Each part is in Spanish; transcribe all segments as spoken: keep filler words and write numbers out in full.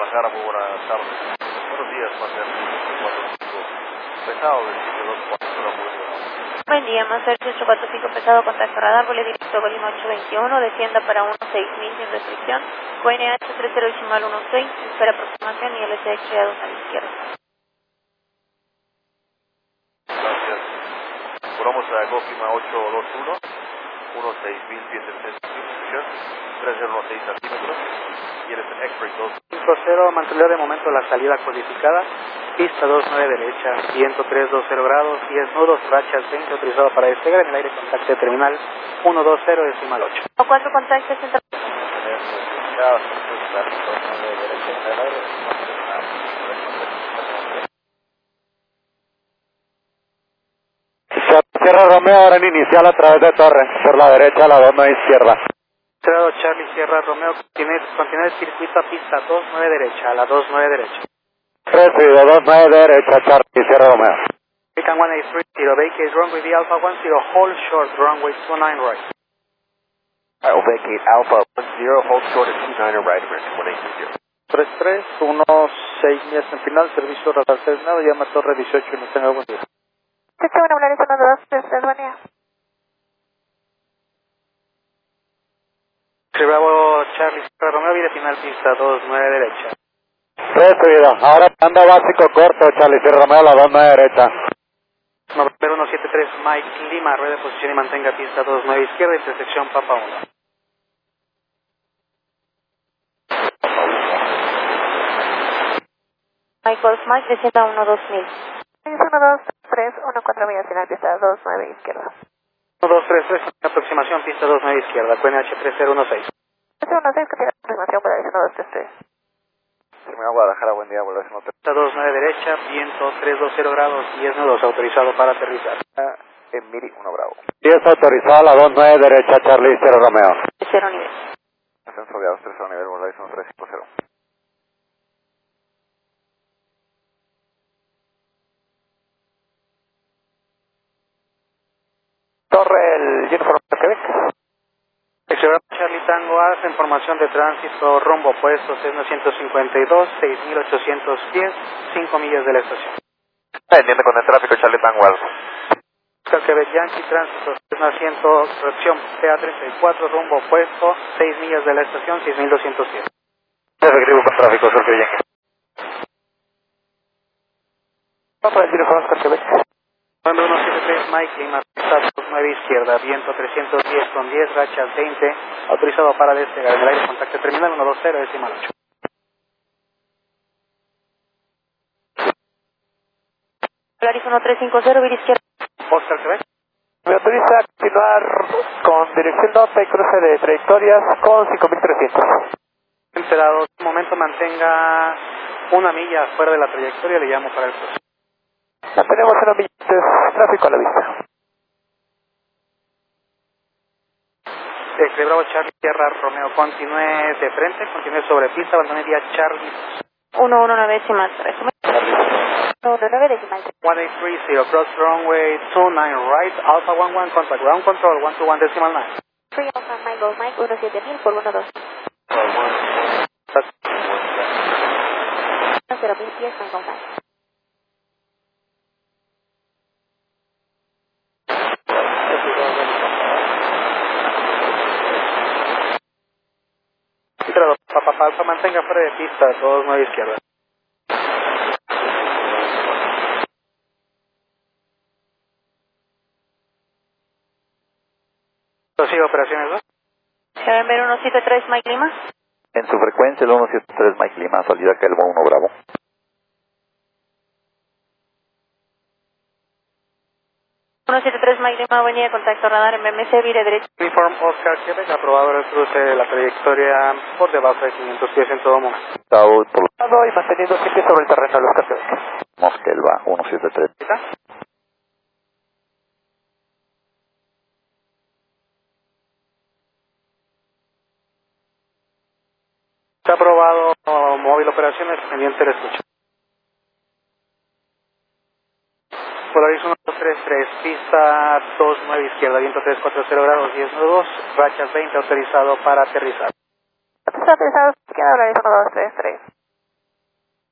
Guadalajara, muy buenas tardes. Buenos días, Master cuatro cinco pesado del sitio dos cuatro cero. Buen día, Master ocho cuatro cinco pesado, contacto radar, vuelo directo Colima ocho veintiuno, descienda para uno seis mil sin restricción, Q N H tres cero decimal uno seis, espera aproximación y L C H a dos a la izquierda. Gracias. Volvamos a Colima ocho dos uno, uno seis mil pies de restricción, tres cero uno seis centímetros, y el X-Ray dos. cinco cero, mantendrá de momento la salida codificada, pista dos nueve derecha, viento tres dos cero grados, diez nudos, rachas veinte, autorizado para despegar en el aire contacto de terminal uno dos cero decimal ocho. O cuatro contactos central. Sierra Romeo, ahora en inicial a través de Torres, por la derecha a la dos nueve izquierda. Cerrado Charlie Sierra Romeo, continúe, continúe el circuito a pista dos nueve derecha, a la dos nueve derecha. Recibido dos nueve derecha, Charlie Sierra Romeo. American one eight three, zero vacate runway D Alpha one zero, hold short runway two nine right. I'll vacate Alpha one zero, hold short at two nine right, American one eight three. tres tres, uno seis millas en final, servicio radar terminado, llama Torre dieciocho y no tenga buen día. Este bueno hablar es uno dos tres tres, buen día. Bravo Charlie Sierra Romeo, viene final pista dos nueve derecha. Recibido, ahora anda básico corto, Charlie Sierra Romeo a la dos nueve derecha. November uno siete tres, Mike Lima, rueda de posición y mantenga pista dos nueve izquierda, intersección Papa uno. Michael Mike, descienda uno dos mil. Es uno dos tres, uno cuatro millas final, pista dos nueve izquierda. uno dos tres tres, aproximación pista dos nueve izquierda, Q N H tres cero uno seis. tres cero uno seis, que tiene aproximación para uno dos tres tres. Terminal Guadalajara, buen día, vuelve a ser Pista dos nueve derecha, viento tres dos cero grados, diez nudos, autorizado para aterrizar. en Miri, uno Bravo. diez autorizado a la dos nueve derecha, Charlie Sierra Romeo. Cero nivel. Ascenso de dos tres cero nivel, vuelve a ser tres cinco cero. Torre, el Uniform Quebec. Excelente Charlie Tango, hace información de tránsito, rumbo opuesto, Cessna ciento cincuenta y dos, seis mil ochocientos diez, cinco millas de la estación. Entiende con el tráfico, Charlie Tango Alfa. Oscar Quebec Yankee, tránsito, Cessna cien, tracción P A treinta y cuatro, rumbo opuesto, seis millas de la estación, seis mil doscientos diez. Efectivo con tráfico, Oscar Quebec Yankee. Vamos a decir Oscar Quebec. November uno siete tres, Mike Lima, pista dos nueve izquierda, viento trescientos diez con diez, rachas veinte, autorizado para despegar en el aire contacto terminal uno dos cero decimal ocho. Polaris uno tres cinco cero, vir izquierda. Oscar Quebec. Me autoriza a continuar con dirección norte y cruce de trayectorias con cinco mil trescientos. Enterado, en un momento mantenga una milla fuera de la trayectoria, le llamo para el cruce. Mantenemos en los billetes, tráfico a la vista. Este, Bravo Charlie Sierra Romeo, continúe de frente, continúe sobre pista, abandone vía Charlie. uno uno nueve decimal tres. uno uno nueve decimal tres. one eight three zero, cross runway two nine right, Alpha one one, contact ground control one two one decimal nine. Free Alpha Michael Mike uno siete mil por uno dos. cero mil pies Michael Mike. Papá Alfa, mantenga fuera de pista, dos nueve izquierda. ¿Sigue operaciones, no? November uno siete tres, Mike Lima. En su frecuencia el uno siete tres Mike Lima, salida Calvo uno Bravo. uno siete tres, Mike Lima, buen día, contacto radar en B M C, vire derecho. Uniform Oscar Quebec, aprobado el cruce de la trayectoria por debajo de quinientos pies en todo momento. Saúl por lado y manteniendo siempre sobre el terreno de los Quebec. Mosquelva uno siete tres. ¿Está? Está aprobado móvil operaciones, pendiente de escucha. Polaris uno dos tres tres, pista dos nueve izquierda, viento tres cuatro cero grados, diez nudos, rachas veinte, autorizado para aterrizar. Está autorizado, queda Polaris uno dos tres tres.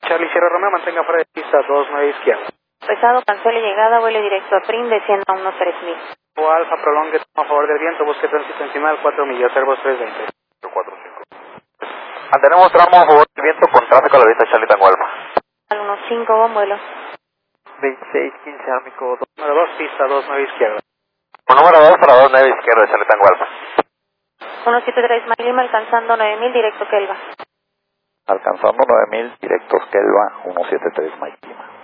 Charlie Sierra Romeo, mantenga fuera de pista dos nueve izquierda. Pesado, cancele llegada, vuele directo a Prim, descienda a uno tres mil. O Alfa, prolongue, toma a favor del viento, busque tránsito encima del cuatro millas, Airbus trescientos veinte. cuatro cinco. Mantenemos tramo a favor del viento con tráfico a la vista Charlie Tango Alfa. Al uno cinco, buen vuelo. veintiséis quince Amico dos. Número dos, pista dos nueve izquierda. Con número dos para dos nueve izquierda Charlie Tango Alfa. uno siete tres Mike Lima, alcanzando nueve mil, directo Kelva. Alcanzando nueve mil, directos Kelva, uno siete tres Mike Lima.